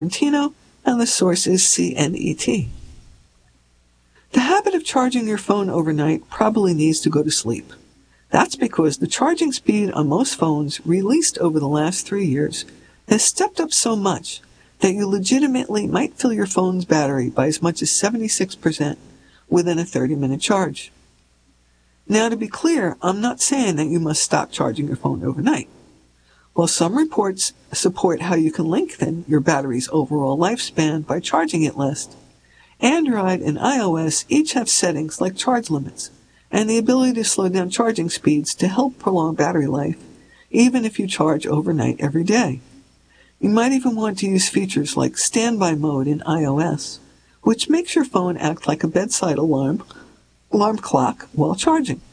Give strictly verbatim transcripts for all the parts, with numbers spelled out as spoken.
Tarantino, and the source is C N E T. The habit of charging your phone overnight probably needs to go to sleep. That's because the charging speed on most phones released over the last three years has stepped up so much that you legitimately might fill your phone's battery by as much as seventy-six percent within a thirty-minute charge. Now, to be clear, I'm not saying that you must stop charging your phone overnight. While some reports support how you can lengthen your battery's overall lifespan by charging it less, Android and iOS each have settings like charge limits and the ability to slow down charging speeds to help prolong battery life, even if you charge overnight every day. You might even want to use features like standby mode in iOS, which makes your phone act like a bedside alarm, alarm clock while charging.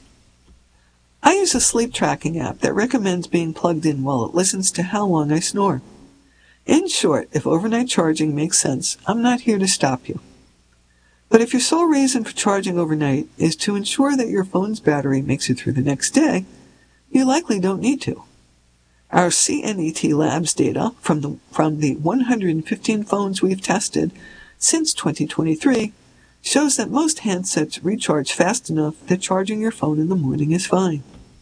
I use a sleep tracking app that recommends being plugged in while it listens to how long I snore. In short, if overnight charging makes sense, I'm not here to stop you. But if your sole reason for charging overnight is to ensure that your phone's battery makes it through the next day, you likely don't need to. Our C N E T Labs data from the, from the one hundred fifteen phones we've tested since twenty twenty-three shows that most handsets recharge fast enough that charging your phone in the morning is fine.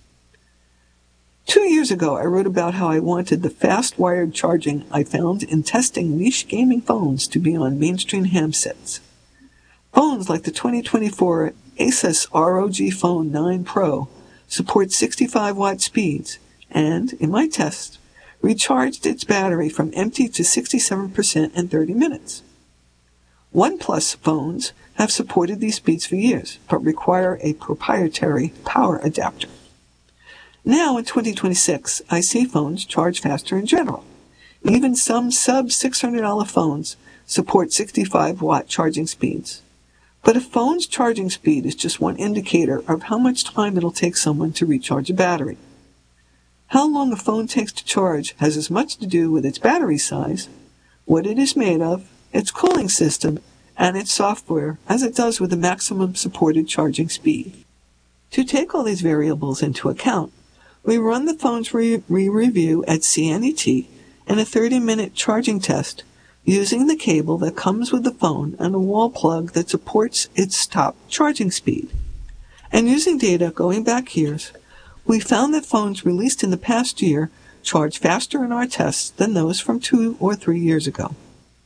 Two years ago, I wrote about how I wanted the fast wired charging I found in testing niche gaming phones to be on mainstream handsets. Phones like the twenty twenty-four Asus R O G Phone nine Pro support sixty-five watt speeds and, in my test, recharged its battery from empty to sixty-seven percent in thirty minutes. OnePlus phones have supported these speeds for years, but require a proprietary power adapter. Now, in twenty twenty-six, I see phones charge faster in general. Even some sub six hundred dollars phones support sixty-five watt charging speeds. But a phone's charging speed is just one indicator of how much time it'll take someone to recharge a battery. How long a phone takes to charge has as much to do with its battery size, what it is made of, its cooling system, and its software as it does with the maximum supported charging speed. To take all these variables into account, we run the phone's re- re-review at C N E T and a thirty-minute charging test using the cable that comes with the phone and a wall plug that supports its top charging speed. And using data going back years, we found that phones released in the past year charge faster in our tests than those from two or three years ago.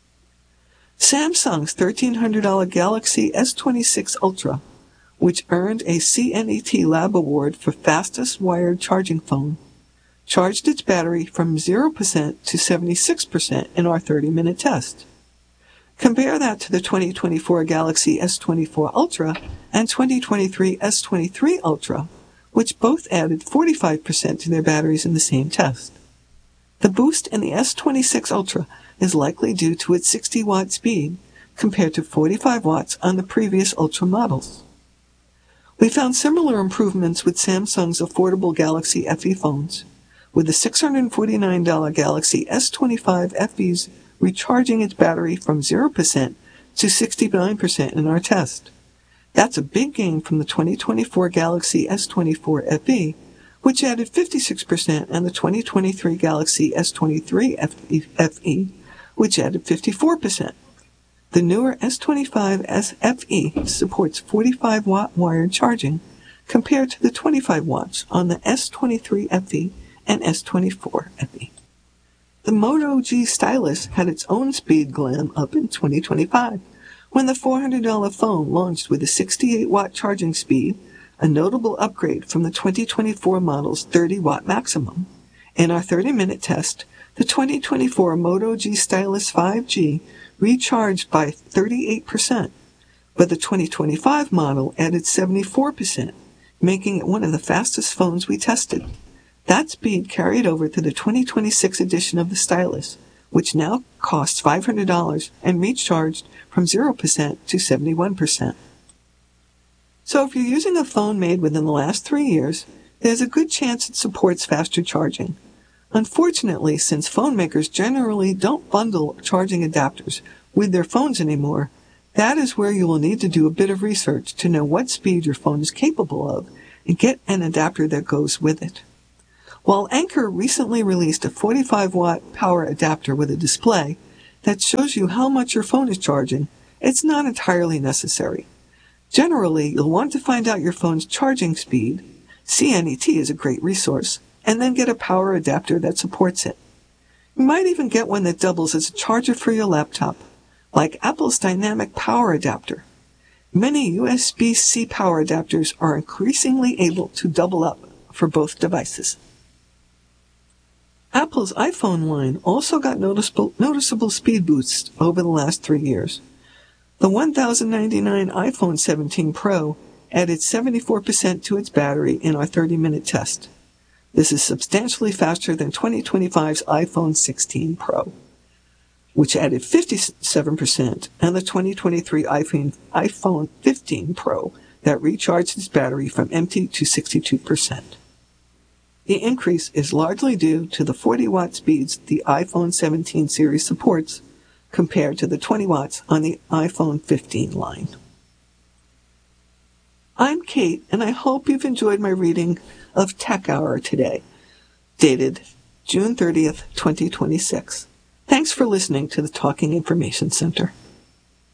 Samsung's thirteen hundred dollars Galaxy S twenty-six Ultra, which earned a C N E T Lab Award for fastest wired charging phone, charged its battery from zero percent to seventy-six percent in our thirty-minute test. Compare that to the twenty twenty-four Galaxy S twenty-four Ultra and twenty twenty-three S twenty-three Ultra, which both added forty-five percent to their batteries in the same test. The boost in the S twenty-six Ultra is likely due to its sixty watt speed, compared to forty-five watts on the previous Ultra models. We found similar improvements with Samsung's affordable Galaxy F E phones, with the six hundred forty-nine dollars Galaxy S twenty-five F Es recharging its battery from zero percent to sixty-nine percent in our test. That's a big gain from the twenty twenty-four Galaxy S twenty-four F E, which added fifty-six percent, and the twenty twenty-three Galaxy S twenty-three F E, which added fifty-four percent. The newer S twenty-five F E supports forty-five watt wired charging compared to the twenty-five watts on the S twenty-three F E and S twenty-four F E. The Moto G Stylus had its own speed glam up in twenty twenty-five when the four hundred dollars phone launched with a sixty-eight watt charging speed, a notable upgrade from the twenty twenty-four model's thirty watt maximum. In our thirty-minute test, the twenty twenty-four Moto G Stylus five G recharged by thirty-eight percent, but the twenty twenty-five model added seventy-four percent, making it one of the fastest phones we tested. That speed carried over to the twenty twenty-six edition of the Stylus, which now costs five hundred dollars and recharged from zero percent to seventy-one percent. So if you're using a phone made within the last three years, there's a good chance it supports faster charging. Unfortunately, since phone makers generally don't bundle charging adapters with their phones anymore, that is where you will need to do a bit of research to know what speed your phone is capable of and get an adapter that goes with it. While Anker recently released a forty-five watt power adapter with a display, that shows you how much your phone is charging, it's not entirely necessary. Generally, you'll want to find out your phone's charging speed. C N E T is a great resource, and then get a power adapter that supports it. You might even get one that doubles as a charger for your laptop, like Apple's Dynamic Power Adapter. Many U S B-C power adapters are increasingly able to double up for both devices. Apple's iPhone line also got noticeable, noticeable speed boosts over the last three years. The one thousand ninety-nine iPhone seventeen Pro added seventy-four percent to its battery in our thirty-minute test. This is substantially faster than twenty twenty-five's iPhone sixteen Pro, which added fifty-seven percent, and the twenty twenty-three iPhone, iPhone fifteen Pro that recharged its battery from empty to sixty-two percent. The increase is largely due to the forty watt speeds the iPhone seventeen series supports compared to the twenty watts on the iPhone fifteen line. I'm Kate, and I hope you've enjoyed my reading of Tech Hour today, dated June thirtieth, twenty twenty-six. Thanks for listening to the Talking Information Center.